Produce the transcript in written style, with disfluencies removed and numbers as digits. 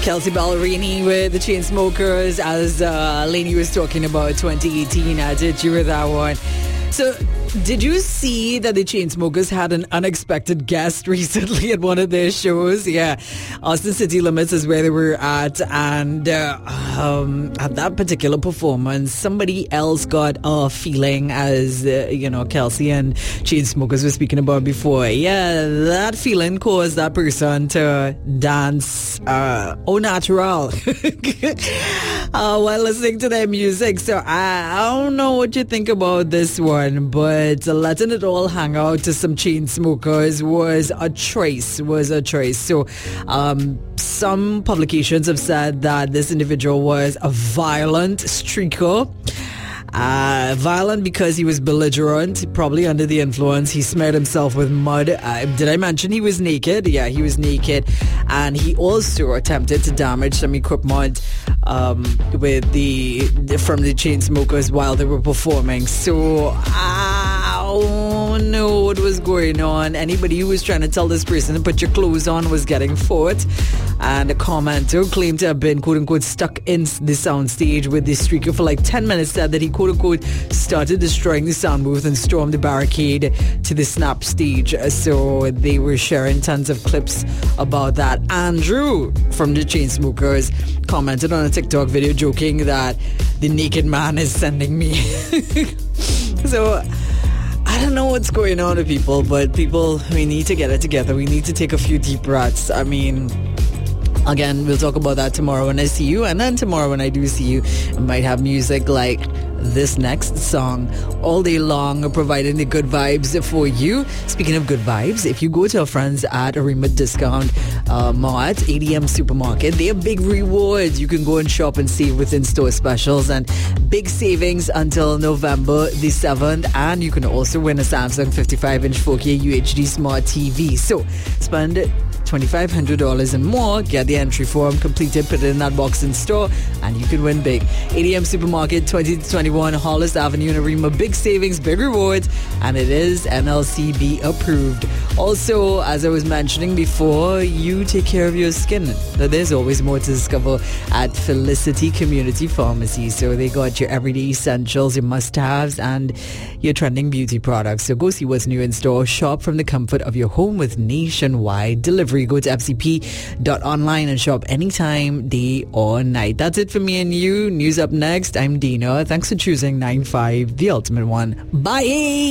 Kelsey Ballerini with the Chainsmokers, as Lainey was talking about 2018. I did you with that one. So, did you see that the Chainsmokers had an unexpected guest recently at one of their shows? Yeah, Austin City Limits is where they were at, and at that particular performance, somebody else got a feeling, as Kelsey and Chainsmokers were speaking about before. Yeah, that feeling caused that person to dance au natural while listening to their music. So I don't know what you think about this one, but letting it all hang out to some Chainsmokers was a choice. So some publications have said that this individual was a violent streaker. Violent because he was belligerent, probably under the influence. He smeared himself with mud. Did I mention he was naked? Yeah, he was naked. And he also attempted to damage some equipment from the Chainsmokers while they were performing. So I don't know what was going on. Anybody who was trying to tell this person to put your clothes on was getting fought. And a commenter claimed to have been, quote-unquote, stuck in the soundstage with the streaker for like 10 minutes, said that he, quote-unquote, started destroying the sound booth and stormed the barricade to the snap stage. So they were sharing tons of clips about that. Andrew from the Chainsmokers commented on a TikTok video joking that the naked man is sending me. So I don't know what's going on with people, but people, we need to get it together. We need to take a few deep breaths. I mean, again, we'll talk about that tomorrow when I see you. And then tomorrow when I do see you, I might have music like this next song all day long, providing the good vibes for you. Speaking of good vibes, if you go to our friends at Arima Discount Mart, ADM Supermarket, they have big rewards. You can go and shop and save with in-store specials and big savings until November the 7th. And you can also win a Samsung 55-inch 4K UHD Smart TV. So spend $2,500 and more, get the entry form completed, put it in that box in store, and you can win big. ADM Supermarket, 20 to 21 Hollis Avenue in Arima. Big savings, big rewards, and it is NLCB approved. Also, as I was mentioning before, you take care of your skin. There's always more to discover at Felicity Community Pharmacy. So they got your everyday essentials, your must-haves, and your trending beauty products. So go see what's new in store. Shop from the comfort of your home with nationwide delivery. Go to fcp.online and shop anytime, day or night. That's it for me and you. News up next. I'm Dina. Thanks for choosing 9-5, the ultimate one. Bye!